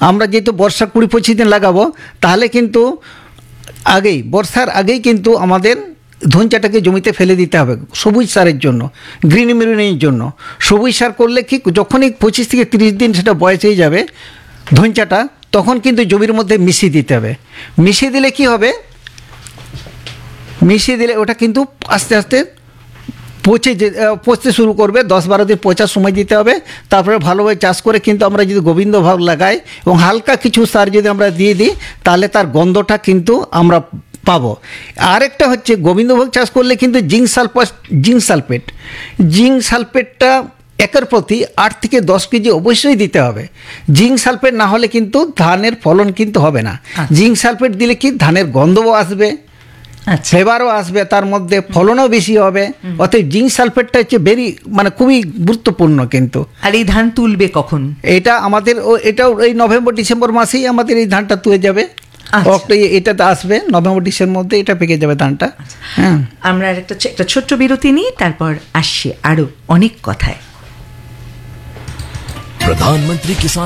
আমরা যেহেতু বর্ষা 20-25 দিন লাগাবো, তাহলে কিন্তু বর্ষার আগেই কিন্তু আমাদের ধনচাটাকে জমিতে ফেলে দিতে হবে সবুজ সারের জন্য, গ্রিন মিউরিনের জন্য। সবুজ সার করলে কি যখনই 25 থেকে 30 দিন সেটা বয়স হয়ে যাবে ধনচাটা, তখন কিন্তু জমির মধ্যে মিশিয়ে দিতে হবে। মিশিয়ে দিলে কি হবে, মিশিয়ে দিলে ওটা কিন্তু আস্তে আস্তে পচতে শুরু করবে। 10-12 দিন পচার সময় দিতে হবে। তারপরে ভালোভাবে চাষ করে কিন্তু আমরা যদি গোবিন্দভোগ লাগাই এবং হালকা কিছু সার যদি আমরা দিয়ে দিই, তাহলে তার গন্ধটা কিন্তু আমরা পাবো। আরেকটা হচ্ছে গোবিন্দভোগ চাষ করলে কিন্তু জিঙ্ক সালফেটটা একের প্রতি 8 থেকে 10 কেজি অবশ্যই দিতে হবে। জিঙ্ক সালফেট না হলে কিন্তু ধানের ফলন কিন্তু হবে না। জিঙ্ক সালফেট দিলে কি ধানের গন্ধও আসবে, ফ্লেভারও আসবে, তার মধ্যে ফলনও বেশি হবে। অতএব জিঙ্ক সালফেটটা হচ্ছে খুবই গুরুত্বপূর্ণ কিন্তু। আর এই ধান তুলবে কখন? এটা আমাদের এটাও এই নভেম্বর-ডিসেম্বর মাসেই আমাদের এই ধানটা তুলে যাবে। এটাতে আসবে নভেম্বর-ডিসেম্বর মধ্যে, এটা পেকে যাবে ধানটা। হ্যাঁ, আমরা একটা ছোট্ট বিরতি নিই, তারপর আসছি আরো অনেক কথায়। प्रधानमंत्री किसान